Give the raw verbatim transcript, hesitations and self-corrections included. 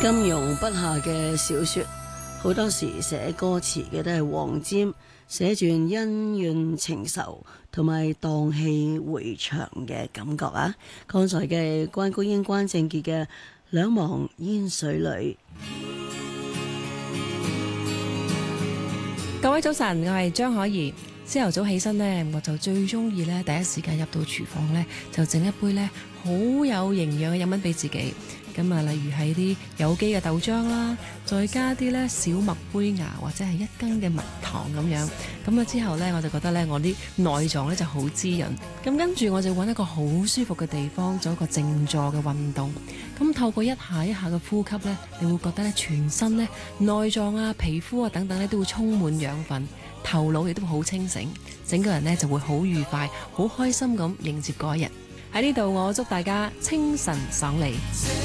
金庸筆下嘅小說，好多時寫歌詞嘅都係黃霑，寫住恩怨情仇同埋蕩氣迴腸嘅感覺啊！剛才嘅關菊英、關正傑嘅兩忘煙水裏。 各位早晨，我係張可怡。朝頭早起身呢，我就最中意呢第一時間入到廚房呢，就整一杯呢好有營養嘅飲品俾自己。咁啊，例如係啲有機嘅豆漿啦，再加啲呢小麥杯芽或者係一羹嘅蜜糖咁樣。咁啊之後呢，我就覺得呢我啲內臟呢就好滋潤。咁跟住我就揾一個好舒服嘅地方做一個靜坐嘅運動。咁透過一下一下嘅呼吸呢，你會覺得呢全身呢內臟啊、皮膚啊等等呢都會充滿養分，頭腦亦都好清醒，整個人呢就會好愉快、好開心咁迎接嗰一日。喺呢度，我祝大家清晨爽利。